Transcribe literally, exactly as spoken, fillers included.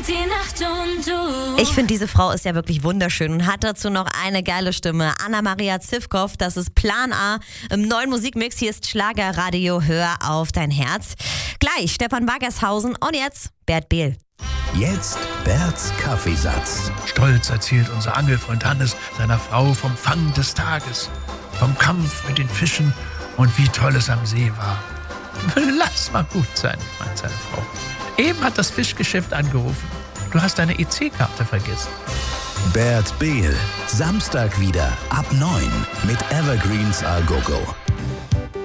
singt die Nacht und du. Ich finde, diese Frau ist ja wirklich wunderschön und hat dazu noch eine geile Stimme. Anna-Maria Zivkow, das ist Plan A im neuen Musikmix. Hier ist Schlagerradio, hör auf dein Herz. Gleich Stefan Wagershausen und jetzt Bert Behl. Jetzt Berts Kaffeesatz. Stolz erzählt unser Angelfreund Hannes seiner Frau vom Fang des Tages, vom Kampf mit den Fischen und wie toll es am See war. Lass mal gut sein, meint seine Frau. Eben hat das Fischgeschäft angerufen. Du hast deine E C-Karte vergessen. Bert Behl, Samstag wieder ab neun mit Evergreens A Go Go.